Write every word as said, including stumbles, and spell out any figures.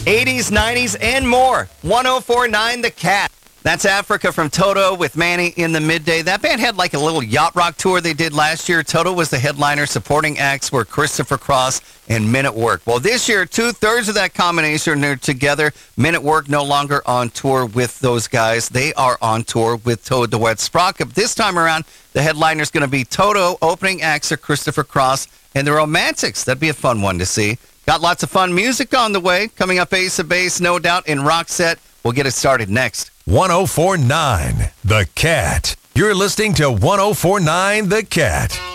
eighties, nineties, and more. one oh four point nine The Cat. That's Africa from Toto with Manny in the midday. That band had like a little yacht rock tour they did last year. Toto was the headliner. Supporting acts were Christopher Cross and Men at Work. Well, this year, two-thirds of that combination are together. Men at Work no longer on tour with those guys. They are on tour with Toad the Wet Sprocket. This time around, the headliner is going to be Toto. Opening acts are Christopher Cross and the Romantics. That'd be a fun one to see. Got lots of fun music on the way. Coming up, Ace of Base, No Doubt, and Rock Set. We'll get it started next. one oh four point nine The Cat. You're listening to one oh four point nine The Cat.